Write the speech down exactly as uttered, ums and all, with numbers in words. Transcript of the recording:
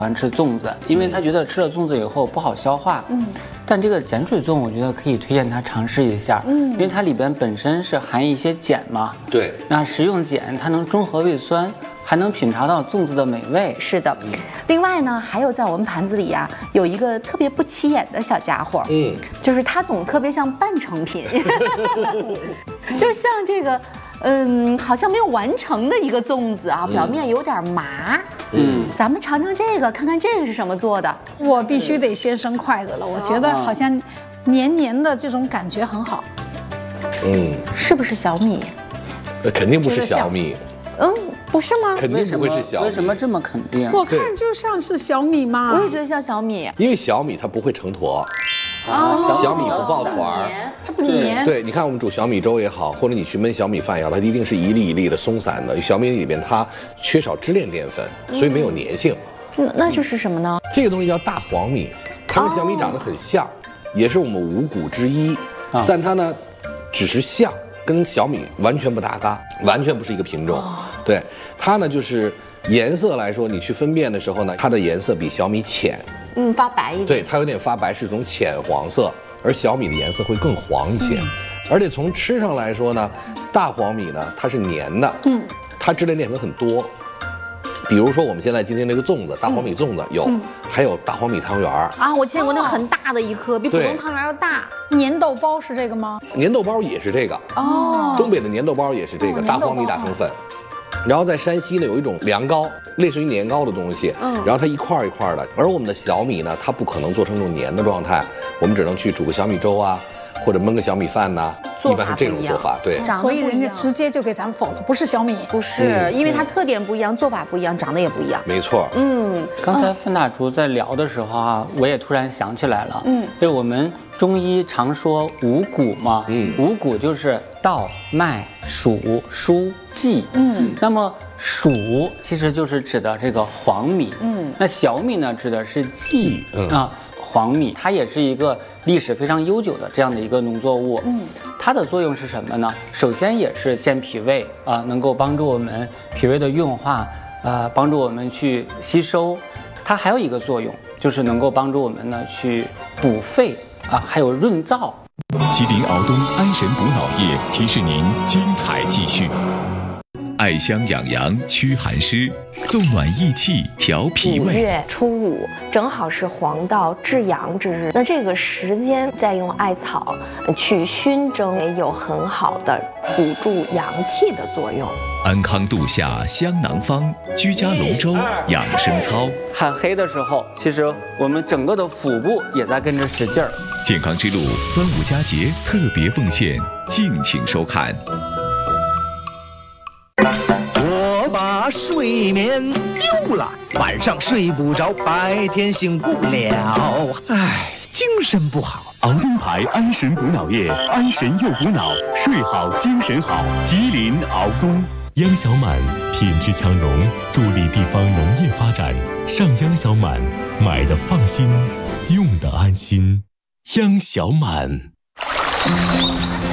喜欢吃粽子，因为他觉得吃了粽子以后不好消化。嗯，但这个碱水粽，我觉得可以推荐他尝试一下。嗯，因为它里边本身是含一些碱嘛。 对。 那食用碱，它能中和胃酸，还能品尝到粽子的美味。 是的。另外呢，还有在我们盘子里呀、啊，有一个特别不起眼的小家伙。嗯，就是它总特别像半成品，就像这个。嗯，好像没有完成的一个粽子啊，表面有点麻。嗯，咱们尝尝这个，看看这个是什么做的。 我必须得先生筷子了，我觉得好像黏黏的这种感觉很好。 嗯， 是不是小米？ 呃，肯定不是小米。 嗯，不是吗？ 肯定不会是小米。 为什么这么肯定？ 我看就像是小米嘛。 我也觉得像小米。 因为小米它不会成坨。 哦， 小米不抱团儿， 它不黏。 对，你看我们煮小米粥也好，或者你去焖小米饭也好，它一定是一粒一粒的松散的。小米里边它缺少支链淀粉，所以没有粘性。 嗯，那这是什么呢？ 这个东西叫大黄米，它跟小米长得很像，也是我们五谷之一，但它呢只是像，跟小米完全不搭嘎，完全不是一个品种。对，它呢就是颜色来说，你去分辨的时候呢，它的颜色比小米浅。 嗯，发白一点。 对，它有点发白，是一种浅黄色，而小米的颜色会更黄一些。嗯、而且从吃上来说呢，大黄米呢它是黏的，嗯，它支链淀粉很多。比如说我们现在今天这个粽子，大黄米粽子有，嗯、还有大黄米汤圆儿啊，我见过那很大的一颗，比普通汤圆要大。 粘豆包是这个吗？ 粘豆包也是这个哦，东北的粘豆包也是这个，哦、大黄米打成粉。然后在山西呢有一种凉糕，类似于年糕的东西，嗯，然后它一块一块的。而我们的小米呢，它不可能做成这种黏的状态，我们只能去煮个小米粥啊，或者焖个小米饭呐、啊，一般是这种做法。对， 所以人家直接就给咱们否了，不是小米， 不是，嗯、因为它特点不一样，做法不一样，长得也不一样。 没错， 嗯，刚才范大厨在聊的时候啊，我也突然想起来了，嗯，就是我们中医常说五谷嘛，嗯，五谷就是稻、麦、黍、菽、稷，嗯，那么黍其实就是指的这个黄米，嗯，那小米呢指的是稷，嗯啊，黄米它也是一个历史非常悠久的这样的一个农作物，嗯，它的作用是什么呢？首先也是健脾胃啊，能够帮助我们脾胃的运化，呃，帮助我们去吸收。它还有一个作用，就是能够帮助我们呢去补肺啊，还有润燥。 吉林敖东安神补脑液提示您精彩继续。艾香养阳驱寒湿，纵暖益气调脾胃。 五月初五正好是黄道至阳之日，那这个时间再用艾草去熏蒸，也有很好的补助阳气的作用。 安康度夏香囊方，居家龙舟养生操。 喊黑的时候，其实我们整个的腹部也在跟着使劲儿。 健康之路端午佳节特别奉献，敬请收看。 我把睡眠丢了，晚上睡不着，白天醒不了，唉，精神不好。 敖东牌安神补脑液，安神又补脑，睡好精神好。吉林敖东。央小满品质强农，助力地方农业发展。上央小满，买的放心，用的安心。央小满。